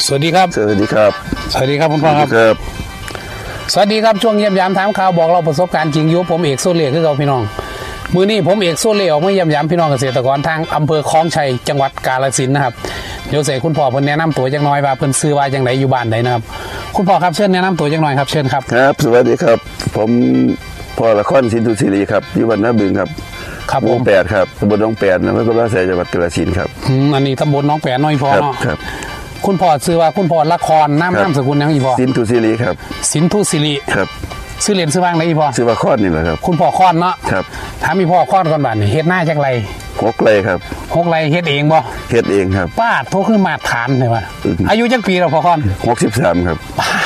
สวัสดีครับสวัสดีครับสวัสดีครับคุณพ่อครับสวัสดีครับช่วงเยี่ยมยามถามข่าวบอกเราประสบการณ์จริงอยู่ผมเอกโซเล่คือเราพี่น้องมื้อนี้ผมเอกโซเล่ออกมาเยี่ยมยามพี่น้องเกษตรกรทางอำเภอคลองชัยจังหวัดกาฬสินธุ์นะครับเดี๋ยวใส่คุณพ่อเพิ่นแนะนำตัวจักหน่อยว่าเพิ่นซื้อว่าจังไดอยู่บ้านใดนะครับคุณพ่อครับเชิญแนะนำตัวจักหน่อยครับเชิญครับครับสวัสดีครับผมพ่อละครสินธุศิริครับอยู่บ้านนาบึงครับครับผม8ครับตำบลหนองแปดอำเภอกุฎาแสจังหวัดกาฬสินธุ์ครับอันนี้ตำบลหนองแปดน้อยพ่อเนาะครับคุณพ่อซื้อว่าคุณพ่อละครนามสกุลยังอีพ่อสินธุศิริครับสินธุศิริครับซื้อเหรียญซื้อบ้างไหนอีพ่อซื้อว่าคอนนี่แหละครับคุณพ่อคอนเนาะครับถามอีพ่อคอนก่อนบ้านนี่เฮ็ดหน้าจักไร 6 ไร่ครับ 6 ไร่เฮ็ดเองบ่เฮ็ดเองครับป้าโทคือมาตรฐานเลยว่าอายุจักปีแล้วพ่อคอน 63ครับ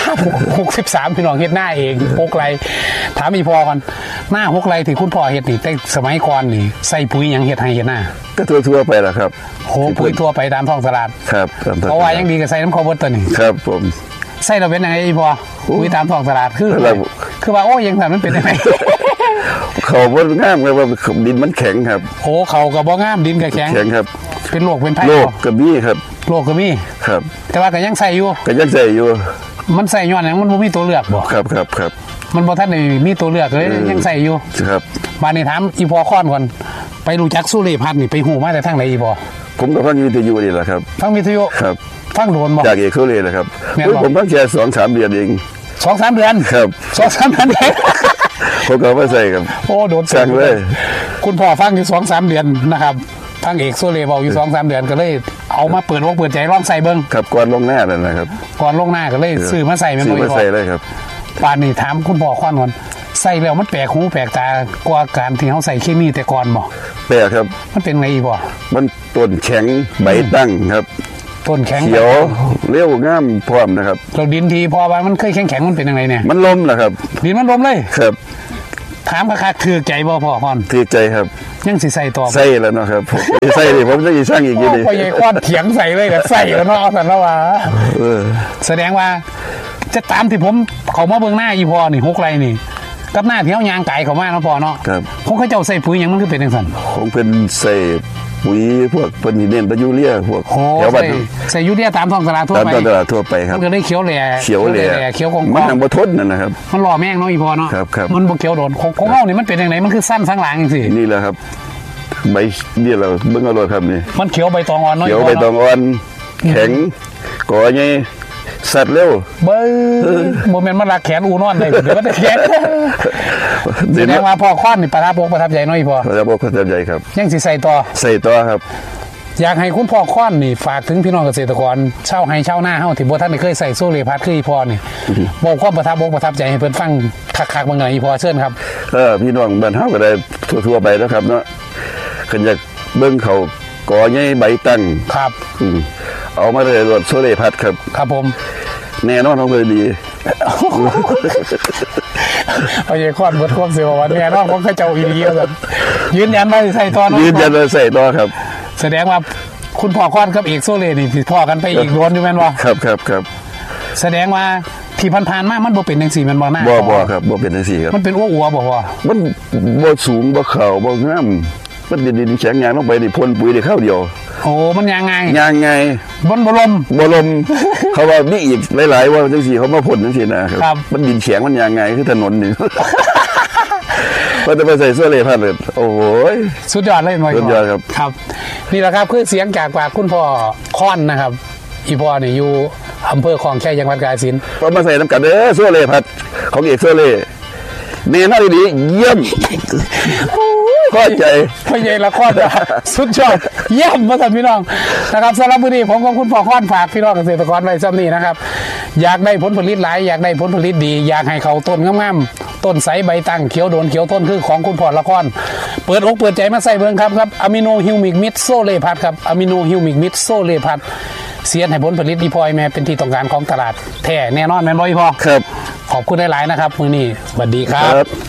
63พี่น้องเฮ็ดหน้าเอง6 ไร่ถามอีพ่อก่อนหน้า6 ไร่ที่คุณพ่อเฮ็ดนี่แต่สมัยก่อนนี่ใส่ปุ๋ยหยังเฮ็ดให้เฮ็ดหน้าก็ทั่วไปล่ะครับโหปุ๋ยทั่วไปตามท้องตลาดครับเพราะว่ายังดีก็ใส่น้ำข้าวบดตัวนี้ครับผมใส่เราเป็นยังไงอีพ่อปุ๋ยตามท้องตลาดคือว่าโอ้ยังมันเป็นยังไงเขาบ่งามครับว่าดินมันแข็งครับโอ้เขาก็บ่งามดินก็แข็งครับเป็นโรคเป็นไผโรคกระบี่ครับโรคกระบี่ครับแต่ว่าก็ยังใส่อยู่มันใส่ย้อนหยังมันบ่มีตัวเลือกบ่ครับมันบ่ทันได้มีตัวเลือกเลยยังใส่อยู่ครับมานี่ถามอีพ่อค้อนก่อนไปรู้จักสุเรพัฒน์นี่ไปฮู้มาแต่ทางไหนอีพ่อผมก็ฟังวิทยุนี่แหละครับฟังวิทยุครับฟังโดนบ่จากเอกโซเล่นะครับผมฟังแค่ 2-3 เดือนเอง 2-3 เดือนครับ 2-3 เดือนเองผมก็มาใส่ครับโอ้โดนสั่งเลยคุณพ่อฟังอยู่ 2-3 เดือนนะครับฟังเอกโซเล่เว้าอยู่ 2-3 เดือนก็เลยเอามาเปิดใจลองใส่เบิ่งครับก่อนลงหน้านั่นนะครับก่อนลงหน้าก็เลยซื้อมาใส่แม่นบ่ซื้อมาใส่เลยครับป่านนี้ถามคุณพ่อค้อนก่อนใส่แล้วมันแปลกหูแปลกตากว่าการที่เฮาใส่เคมีแต่ก่อนบ่แปลกครับมันเป็นไงอีพ่อมันต้นแข็งใบตั้งครับต้นแข็งเขียวเรียวงามพร้อมนะครับเราดินทีพอว่ามันเคยแข็งมันเป็นยังไงเนี่ยมันล้มนะครับดินมันล้มเลยครับถามคักๆถือใจบ่พ่อค้อนถือใจครับยังสิใส่ต่อใส่แล้วเนาะครับใส่ดิผมจะสร้างอีกทีนึงพ่อใหญ่ค้อนเถียงใส่เลยก็ใส่แล้วเนาะสั่นแล้วว่าแสดงว่าจะตามที่ผมเขามาเบิ่งหน้าอีพ่อนี่6 ไร่นี่กับหน้าที่เฮายางไก่เข้ามาเนาะพ่อเนาะครับผมเขาเจ้าใส่ปุ๋ยหยังมันคือเป็นจังซั่นผมเป็นใส่ปุ๋ยพวกเพิ่นเน้นยูเรียพวกแถวบ้านใส่ยูเรียตามท้องตลาดทั่วไปตามตลาดทั่วไปครับมันก็ได้เขียวแหล่เขียวคงมันทางบ่ทนนั่นนะครับมันหล่อแม่งเนาะอีพ่อเนาะมันบ่เขียวโดนของเฮานี่มันเป็นจังได๋มันคือสั้นสังหลังจังซี่นี่แหละครับใบนี่เราเบิ่งเอาโลดครับนี่มันเขียวใบตองอ่อนเนาะเขียวใบตองอ่อนแข็งก่อใหญ่สัตว์เร็วเบ้อบ่แม่นมันรักแขนอูนอนได้เดี๋ยวมันจะแขนแสดงว่าพ่อค้อนนี่ประทับใจเนาะอีพ่อประทับใจครับยังสิใส่ต่อครับอยากให้คุณพ่อค้อนนี่ฝากถึงพี่น้องเกษตรกรชาวไร่ชาวนาเฮาที่บ่ทันได้เคยใส่โซเล่พัดคืออีพ่อนี่บอกความประทับใจให้เพิ่นฟังคักๆบางหน่อยอีพ่อเชิญครับพี่น้องบ้านเฮาก็ได้ทั่วไปแล้วครับเนาะคันอยากเบิ่งเขาก่อใหญ่ใบตั้งครับเอามาเลยรถโซเล่พัดครับผมแน่นอนเลยดีเอาอย่างค้อนบดความเสียวันแน่นอนผมก็เจ้าอีหลีแล้วยืนยันว่าใส่ต่อยืนยันว่าใส่ต่อครับแสดงว่าคุณพ่อค้อนกับเอกโซเล่นี่สิพ่อกันไปอีกโดนอยู่แม่นบ่ครับแสดงว่าที่ผ่านๆมามันบ่เป็นจังซี่แม่นบ่หน้าบ่ครับบ่เป็นจังซี่ครับมันเป็นอ้วบ่พ่อมันบ่สูงบ่ขาวบ่งามมันดินแข็งยางลงไปนี่พ่นปุ๋ยได้ข้าวเดียวโอ้มันยางไงบ่ลมเขาว่ามีอีกหลายๆว่าจังซี่เขามาพ่นจังซี่นะครับมันดินแข็งมันยางไงคือถนนนี่ว่าจะไปใส่โซเล่พัดเลยโอ้โหสุดยอดเลยหน่อยสุดยอดครับนี่แหละครับคือเสียงจากปากคุณพ่อค้อนนะครับอีพ่อนี่อยู่อำเภอคลองชัยจังหวัดกาฬสินธุ์ก็มาใส่น้ำกันโซเล่พัดของเอกโซเล่เมน่าดีเยี่ยมข้อใจพ่อใหญ่ละค้อนสุดยอดเยี่ยมมาสั่นพี่น้องนะครับสำหรับวันนี้ผมกับคุณพ่อค้อนฝากพี่น้องเกษตรกรไว้ซ้ำนี้นะครับอยากได้ผลผลิตหลายอยากได้ผลผลิตดีอยากให้เขาต้นงามๆต้นใสใบตั้งเขียวโดนเขียวต้นคือของคุณพ่อละค้อนเปิดอกเปิดใจมาใส่เบิ่งครับอะมิโนฮิวมิกมิดโซเล่พัดครับอะมิโนฮิวมิกมิดโซเล่พัดเสียนให้ผลผลิตอีพอยแม่เป็นที่ต้องการของตลาดแท้แน่นอนแม่นบ่อีพ่อครับขอบคุณหลายๆนะครับมื้อนี้สวัสดีครับ